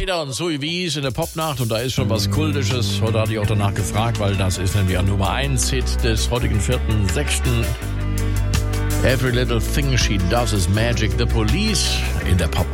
weiter und so wie es in der Popnacht und da ist schon was Kultisches. Heute hatte ich auch danach gefragt, weil das ist nämlich ein Nummer 1 Hit des heutigen 4.6. Every Little Thing She Does Is Magic, The Police in der Popnacht.